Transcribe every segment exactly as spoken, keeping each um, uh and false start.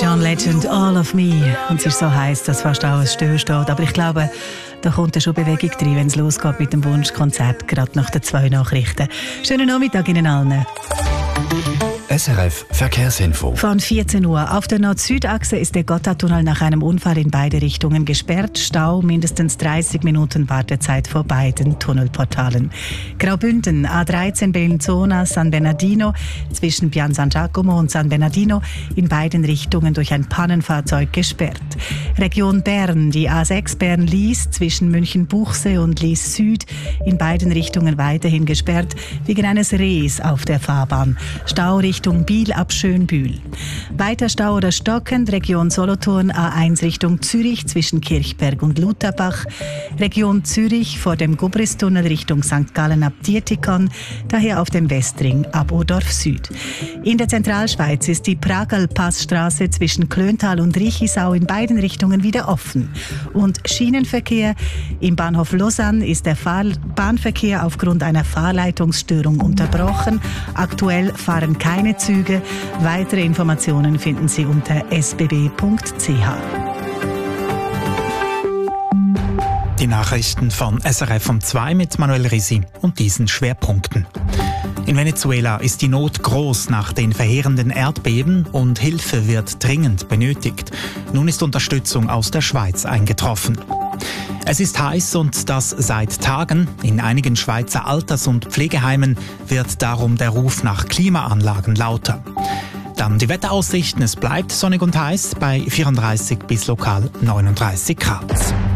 John Legend, All of Me. Und es ist so heiß, dass fast alles still steht. Aber ich glaube, da kommt ja schon Bewegung drin, wenn es losgeht mit dem Wunschkonzert, gerade nach den zwei Nachrichten. Schönen Nachmittag Ihnen allen. S R F Verkehrsinfo. Von vierzehn Uhr. Auf der Nord-Süd-Achse ist der Gotthardtunnel nach einem Unfall in beide Richtungen gesperrt. Stau, mindestens dreißig Minuten Wartezeit vor beiden Tunnelportalen. Graubünden, A dreizehn Bellinzona, San Bernardino, zwischen Pian San Giacomo und San Bernardino, in beiden Richtungen durch ein Pannenfahrzeug gesperrt. Region Bern, die A sechs Bern-Lies, zwischen München-Buchsee und Lies Süd, in beiden Richtungen weiterhin gesperrt, wegen eines Rehs auf der Fahrbahn. Stau Richtung Biel ab Schönbühl. Weiter Stau oder stockend, Region Solothurn, A eins Richtung Zürich zwischen Kirchberg und Lutherbach. Region Zürich vor dem Gubristunnel Richtung Sankt Gallen ab Dietikon, daher auf dem Westring ab Odorf Süd. In der Zentralschweiz ist die Pragal-Passstraße zwischen Klöntal und Riechisau in beiden Richtungen wieder offen. Und Schienenverkehr. Im Bahnhof Lausanne ist der Fahr- Bahnverkehr aufgrund einer Fahrleitungsstörung unterbrochen. Aktuell fahren keine Züge. Weitere Informationen finden Sie unter s b b punkt c h. Die Nachrichten von S R F um zwei mit Manuel Risi und diesen Schwerpunkten. In Venezuela ist die Not groß nach den verheerenden Erdbeben und Hilfe wird dringend benötigt. Nun ist Unterstützung aus der Schweiz eingetroffen. Es ist heiß und das seit Tagen. In einigen Schweizer Alters- und Pflegeheimen wird darum der Ruf nach Klimaanlagen lauter. Dann die Wetteraussichten. Es bleibt sonnig und heiß bei vierunddreißig bis lokal neununddreißig Grad.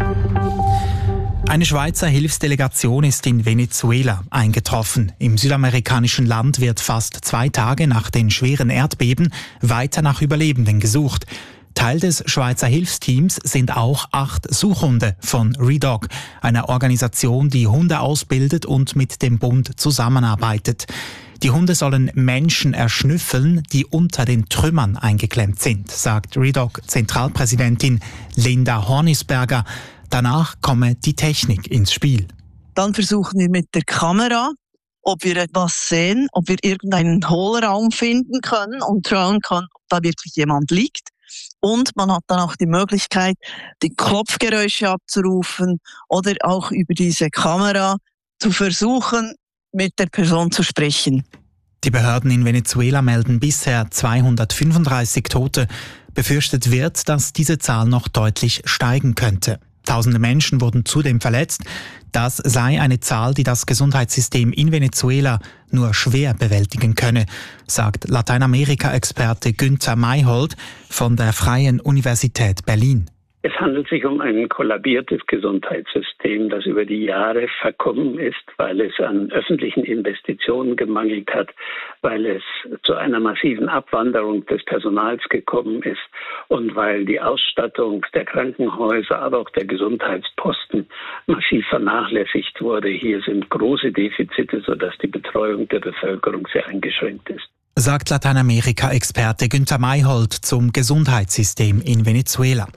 Eine Schweizer Hilfsdelegation ist in Venezuela eingetroffen. Im südamerikanischen Land wird fast zwei Tage nach den schweren Erdbeben weiter nach Überlebenden gesucht. Teil des Schweizer Hilfsteams sind auch acht Suchhunde von ReDog, einer Organisation, die Hunde ausbildet und mit dem Bund zusammenarbeitet. Die Hunde sollen Menschen erschnüffeln, die unter den Trümmern eingeklemmt sind, sagt ReDog-Zentralpräsidentin Linda Hornisberger. Danach komme die Technik ins Spiel. Dann versuchen wir mit der Kamera, ob wir etwas sehen, ob wir irgendeinen Hohlraum finden können und schauen können, ob da wirklich jemand liegt. Und man hat dann auch die Möglichkeit, die Klopfgeräusche abzurufen oder auch über diese Kamera zu versuchen, mit der Person zu sprechen. Die Behörden in Venezuela melden bisher zweihundertfünfunddreißig Tote. Befürchtet wird, dass diese Zahl noch deutlich steigen könnte. Tausende Menschen wurden zudem verletzt. Das sei eine Zahl, die das Gesundheitssystem in Venezuela nur schwer bewältigen könne, sagt Lateinamerika-Experte Günther Mayhold von der Freien Universität Berlin. Es handelt sich um ein kollabiertes Gesundheitssystem, das über die Jahre verkommen ist, weil es an öffentlichen Investitionen gemangelt hat, weil es zu einer massiven Abwanderung des Personals gekommen ist und weil die Ausstattung der Krankenhäuser, aber auch der Gesundheitsposten massiv vernachlässigt wurde. Hier sind große Defizite, sodass die Betreuung der Bevölkerung sehr eingeschränkt ist. Sagt Lateinamerika-Experte Günther Mayhold zum Gesundheitssystem in Venezuela.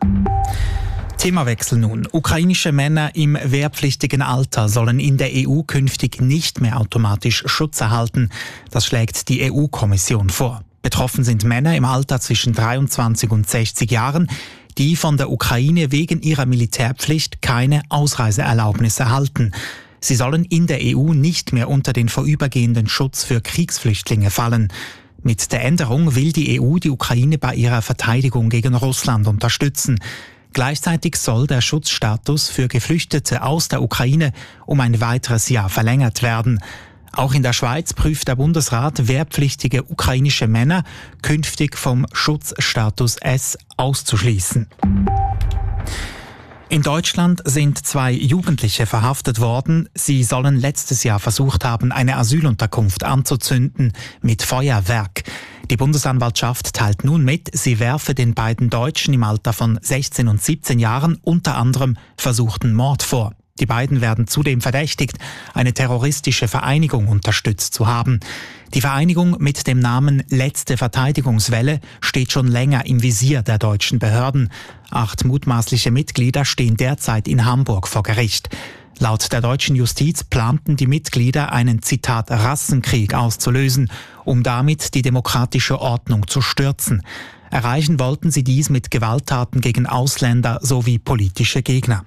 Themawechsel nun. Ukrainische Männer im wehrpflichtigen Alter sollen in der E U künftig nicht mehr automatisch Schutz erhalten. Das schlägt die E U-Kommission vor. Betroffen sind Männer im Alter zwischen dreiundzwanzig und sechzig Jahren, die von der Ukraine wegen ihrer Militärpflicht keine Ausreiseerlaubnis erhalten. Sie sollen in der E U nicht mehr unter den vorübergehenden Schutz für Kriegsflüchtlinge fallen. Mit der Änderung will die E U die Ukraine bei ihrer Verteidigung gegen Russland unterstützen. Gleichzeitig soll der Schutzstatus für Geflüchtete aus der Ukraine um ein weiteres Jahr verlängert werden. Auch in der Schweiz prüft der Bundesrat, wehrpflichtige ukrainische Männer künftig vom Schutzstatus S auszuschließen. In Deutschland sind zwei Jugendliche verhaftet worden. Sie sollen letztes Jahr versucht haben, eine Asylunterkunft anzuzünden mit Feuerwerk. Die Bundesanwaltschaft teilt nun mit, sie werfe den beiden Deutschen im Alter von sechzehn und siebzehn Jahren unter anderem versuchten Mord vor. Die beiden werden zudem verdächtigt, eine terroristische Vereinigung unterstützt zu haben. Die Vereinigung mit dem Namen Letzte Verteidigungswelle steht schon länger im Visier der deutschen Behörden. Acht mutmaßliche Mitglieder stehen derzeit in Hamburg vor Gericht. Laut der deutschen Justiz planten die Mitglieder einen, Zitat, Rassenkrieg auszulösen, um damit die demokratische Ordnung zu stürzen. Erreichen wollten sie dies mit Gewalttaten gegen Ausländer sowie politische Gegner.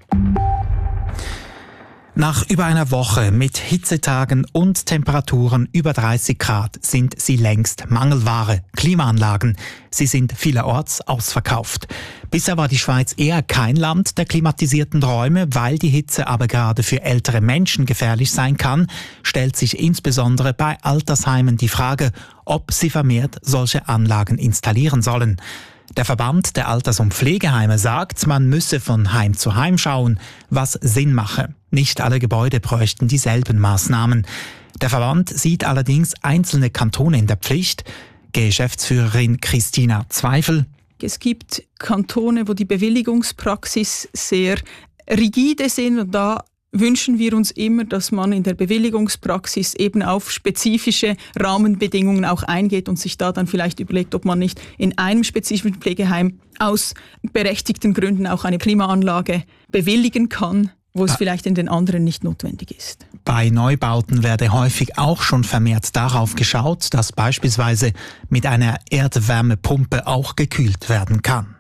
Nach über einer Woche mit Hitzetagen und Temperaturen über dreißig Grad sind sie längst Mangelware. Klimaanlagen, sie sind vielerorts ausverkauft. Bisher war die Schweiz eher kein Land der klimatisierten Räume, weil die Hitze aber gerade für ältere Menschen gefährlich sein kann, stellt sich insbesondere bei Altersheimen die Frage, ob sie vermehrt solche Anlagen installieren sollen. Der Verband der Alters- und Pflegeheime sagt, man müsse von Heim zu Heim schauen, was Sinn mache. Nicht alle Gebäude bräuchten dieselben Maßnahmen. Der Verband sieht allerdings einzelne Kantone in der Pflicht. Geschäftsführerin Christina Zweifel. Es gibt Kantone, wo die Bewilligungspraxis sehr rigide sind und da wünschen wir uns immer, dass man in der Bewilligungspraxis eben auf spezifische Rahmenbedingungen auch eingeht und sich da dann vielleicht überlegt, ob man nicht in einem spezifischen Pflegeheim aus berechtigten Gründen auch eine Klimaanlage bewilligen kann, wo es vielleicht in den anderen nicht notwendig ist. Bei Neubauten werde häufig auch schon vermehrt darauf geschaut, dass beispielsweise mit einer Erdwärmepumpe auch gekühlt werden kann.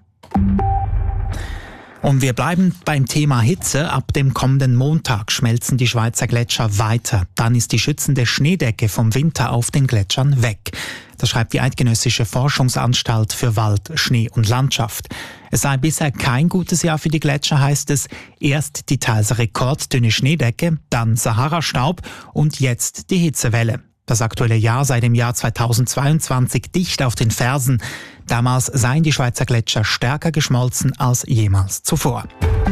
Und wir bleiben beim Thema Hitze. Ab dem kommenden Montag schmelzen die Schweizer Gletscher weiter. Dann ist die schützende Schneedecke vom Winter auf den Gletschern weg. Das schreibt die Eidgenössische Forschungsanstalt für Wald, Schnee und Landschaft. Es sei bisher kein gutes Jahr für die Gletscher, heißt es. Erst die teils rekorddünne Schneedecke, dann Sahara-Staub und jetzt die Hitzewelle. Das aktuelle Jahr sei dem Jahr zweitausendzweiundzwanzig dicht auf den Fersen. Damals seien die Schweizer Gletscher stärker geschmolzen als jemals zuvor.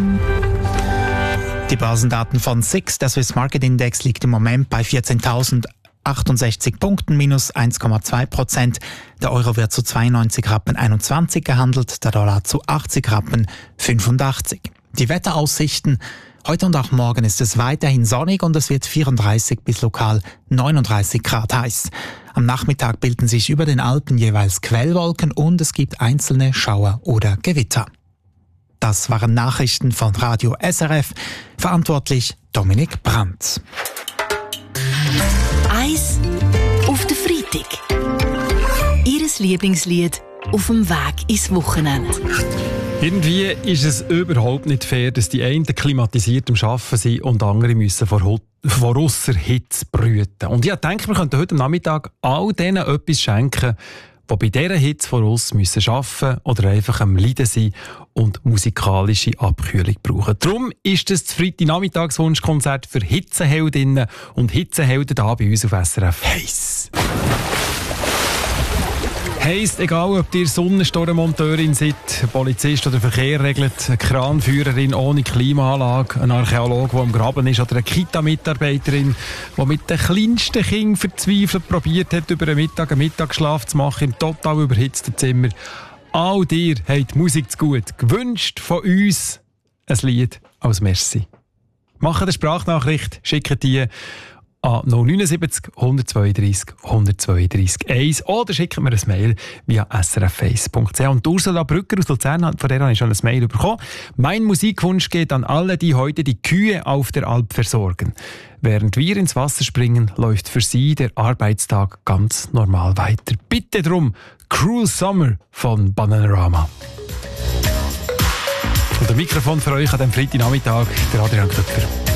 Die Börsendaten von S I X, der Swiss Market Index, liegt im Moment bei vierzehntausendachtundsechzig Punkten, minus eins Komma zwei Prozent. Der Euro wird zu zweiundneunzig Rappen einundzwanzig gehandelt, der Dollar zu achtzig Rappen fünfundachtzig. Die Wetteraussichten: Heute und auch morgen ist es weiterhin sonnig und es wird vierunddreißig bis lokal neununddreißig Grad heiß. Am Nachmittag bilden sich über den Alpen jeweils Quellwolken und es gibt einzelne Schauer oder Gewitter. Das waren Nachrichten von Radio S R F. Verantwortlich Dominik Brandt. Eis auf den Freitag. Ihres Lieblingslied auf dem Weg ins Wochenende. Irgendwie ist es überhaupt nicht fair, dass die einen klimatisiert am Arbeiten sind und andere müssen vor, vor ausser Hitze brüten. Und ich denke, wir könnten heute Nachmittag all denen etwas schenken, die bei dieser Hitze vor uns müssen arbeiten oder einfach am Leiden sind und musikalische Abkühlung brauchen. Darum ist es das Freitagnachmittagswunschkonzert für Hitzeheldinnen und Hitzehelden hier bei uns auf S R F. Heiß! Heisst, egal ob ihr Sonnenstormonteurin seid, Polizist oder Verkehr regelt, eine Kranführerin ohne Klimaanlage, ein Archäologe, der am Graben ist, oder eine Kita-Mitarbeiterin, die mit den kleinsten Kindern verzweifelt probiert hat, über einen Mittag einen Mittagsschlaf zu machen im total überhitzten Zimmer. All dir habt Musik zu gut. Gewünscht von uns ein Lied als Merci. Macht eine Sprachnachricht, schickt die an null neun sieben null, eins zwei drei, eins zwei drei eins oder schickt mir ein Mail via s r f eins punkt c h. Und Ursula Brücker aus Luzern, von der habe ich schon ein Mail bekommen. Mein Musikwunsch geht an alle, die heute die Kühe auf der Alp versorgen. Während wir ins Wasser springen, läuft für sie der Arbeitstag ganz normal weiter. Bitte drum, Cruel Summer von Bananarama. Und ein Mikrofon für euch an diesem Freitagnachmittag, der Adrian Köpfer.